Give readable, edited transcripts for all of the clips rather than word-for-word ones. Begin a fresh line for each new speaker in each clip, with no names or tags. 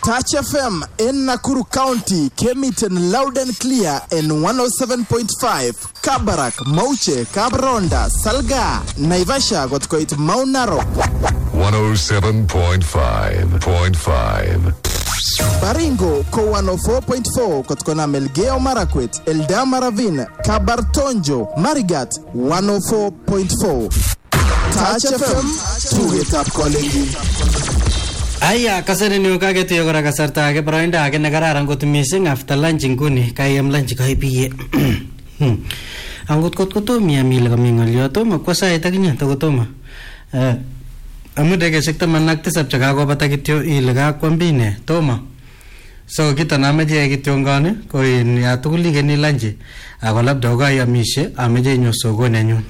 Touch FM in Nakuru County came it in loud and clear in 107.5. Kabarak, Mauche, Kabronda, Salga, Naivasha got quite Mount Narok.
107.5.
Baringo ko 104.4 kotkona Melgeo Marakwet, Eldama Ravine, Kabartonjo, Marigat 104.4. Touch FM to get up calling.
Aya kasane ni ukageti yogora kasarta age parainda age nagararan got missing after lunch nguni kayam lunch kai piye. Angot kot mi amil kamingol yo to makwasa itaginya to gotoma. Amude ke sekta manakte sab jaga ko bata kityo ilaga kwambine toma. So kita namaje kityo ngane koi ni atuli ke ni lunch. Agolab doga ya mishe ameje nyoso go nenyu.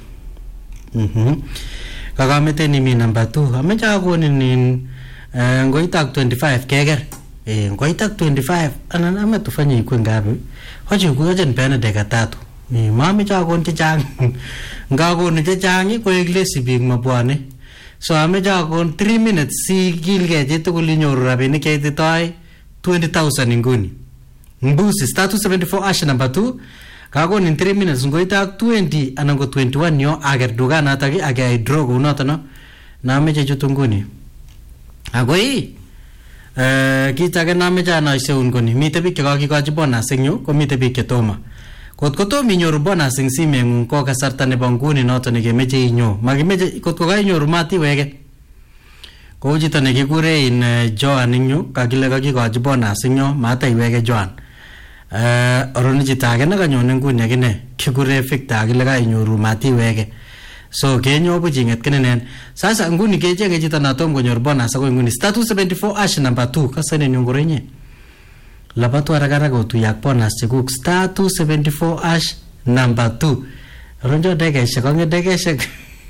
Kagamete ni mi number 2 ameja go ni ngoitak 25 keger ngoitak 25 anan ama tufanye iko ngapi hoje kuja nipena dakika 3 mami cha konti chang ngago ni chang ko iglesi big mabwane so ame cha kon 3 minutes si gilge jeto kulinyoru rabini ke toy 20,000 nguni mbusi status 74 ash number 2 kago ni 3 minutes ngoitak 20 anango 21 yo ager dugana ataki age drogo unotano na ame cha jutunguni agoi kita ke name jana iseun koni mite bik ka ki bonus nyu ko mite bik ke toma kot to mi nyoru bonus sing simengun ko kasarta ne banguni noto ne ke meje inyo magimeje kot ko ga nyoru mati wege ko jita ne ki kure in Joan nyu ka gile ka ki bonus nyo mata iwege Joan oroni jita ke na ka nyone nguni gine ki kure fikta gile ka nyoru mati wege so kenyo bujinget kenenen sasa nguni keje ngejita na tom gonyor bonus ko nguni status 74 ash number 2 kasane nyongorenye labatu aragara go tu yak bonus cheguk status 74 ash number 2 ronjo dege shakonge dege shak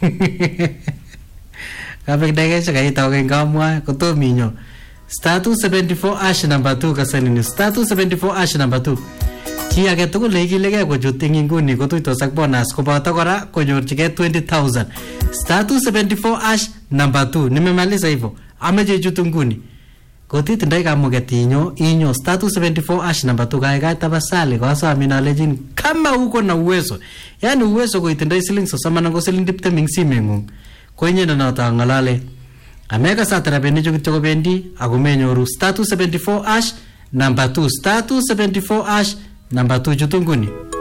kabek dege shak ai taw ngamwa ko to minyo status 74 ash number 2 kasane ni status 74 ash number 2 chi age to legilege ko jutingi nguni ko tuito sak bonus ko bata kora ko nyorchige 20,000 status 74 ash number 2 nimemaliza hivyo ameje jutunguni ko titindai kamugeti inyo status 74 ash number 2 kai tabasali kwa sababu minalejin kama uko na uwezo yani uwezo ko itindai siling sosama na ko siling dipte mingsimengu ko nyena na tangalale ameka satara benijo kitoko bendi agumenyoru status 74 ash number 2 status 74 ash number 2 jutunguni